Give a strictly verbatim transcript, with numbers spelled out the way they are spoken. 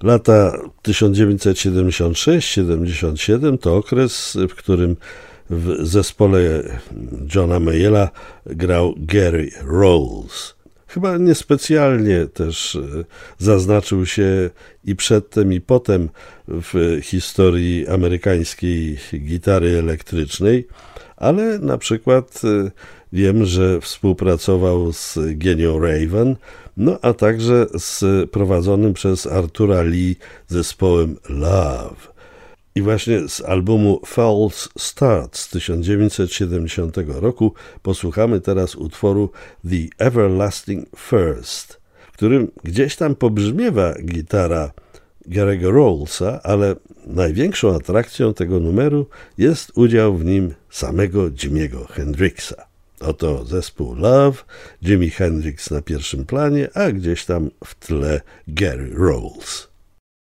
Lata tysiąc dziewięćset siedemdziesiąt sześć siedemdziesiąt siedem to okres, w którym w zespole Johna Mayalla grał Gary Rolls. Chyba niespecjalnie też zaznaczył się i przedtem, i potem w historii amerykańskiej gitary elektrycznej, ale na przykład wiem, że współpracował z Genio Raven, no a także z prowadzonym przez Artura Lee zespołem Love. I właśnie z albumu False Start z tysiąc dziewięćset siedemdziesiątego roku posłuchamy teraz utworu The Everlasting First, w którym gdzieś tam pobrzmiewa gitara Gary'ego Rollsa, ale największą atrakcją tego numeru jest udział w nim samego Jimiego Hendrixa. Oto zespół Love, Jimi Hendrix na pierwszym planie, a gdzieś tam w tle Gary Rolls.